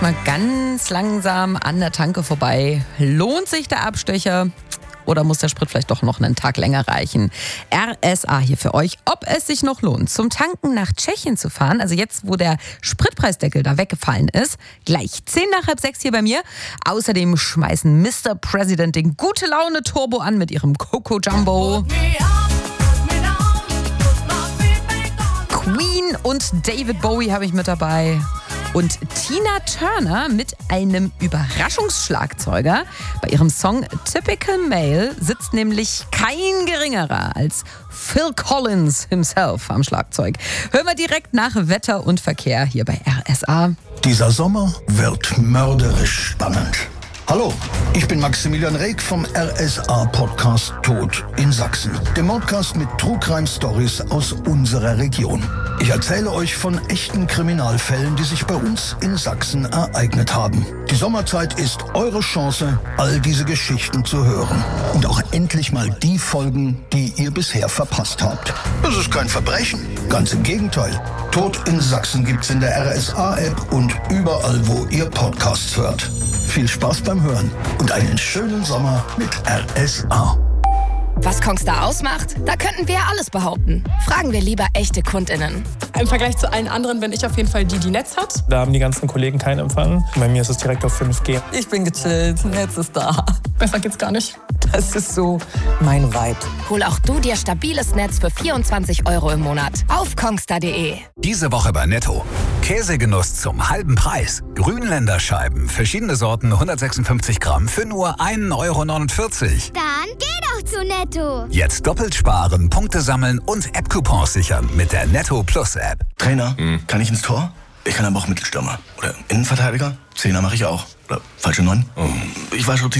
Mal ganz langsam an der Tanke vorbei. Lohnt sich der Abstecher? Oder muss der Sprit vielleicht doch noch einen Tag länger reichen? RSA hier für euch, ob es sich noch lohnt, zum Tanken nach Tschechien zu fahren. Also jetzt, wo der Spritpreisdeckel da weggefallen ist. Gleich 5:10 hier bei mir. Außerdem schmeißen Mr. President den Gute-Laune-Turbo an mit ihrem Coco Jumbo. Queen und David Bowie habe ich mit dabei. Und Tina Turner mit einem Überraschungsschlagzeuger. Bei ihrem Song Typical Male sitzt nämlich kein geringerer als Phil Collins himself am Schlagzeug. Hören wir direkt nach Wetter und Verkehr hier bei RSA. Dieser Sommer wird mörderisch spannend. Hallo, ich bin Maximilian Reg vom RSA-Podcast Tod in Sachsen. Dem Podcast mit True Crime Stories aus unserer Region. Ich erzähle euch von echten Kriminalfällen, die sich bei uns in Sachsen ereignet haben. Die Sommerzeit ist eure Chance, all diese Geschichten zu hören. Und auch endlich mal die Folgen, die ihr bisher verpasst habt. Das ist kein Verbrechen, ganz im Gegenteil. Tod in Sachsen gibt's in der RSA-App und überall, wo ihr Podcasts hört. Viel Spaß beim Hören und einen schönen Sommer mit RSA. Was Kongstar ausmacht? Da könnten wir alles behaupten. Fragen wir lieber echte KundInnen. Im Vergleich zu allen anderen bin ich auf jeden Fall die Netz hat. Da haben die ganzen Kollegen keinen Empfang. Bei mir ist es direkt auf 5G. Ich bin gechillt, Netz ist da. Besser geht's gar nicht. Das ist so mein Vibe. Hol auch du dir stabiles Netz für 24 € im Monat auf kongstar.de. Diese Woche bei Netto. Käsegenuss zum halben Preis. Grünländerscheiben, verschiedene Sorten, 156 Gramm für nur 1,49 €. Dann geh doch zu Netto. Jetzt doppelt sparen, Punkte sammeln und App-Coupons sichern mit der Netto Plus App. Trainer, kann ich ins Tor? Ich kann aber auch Mittelstürmer. Oder Innenverteidiger? Zehner mache ich auch. Oder falsche 9? Ich war schon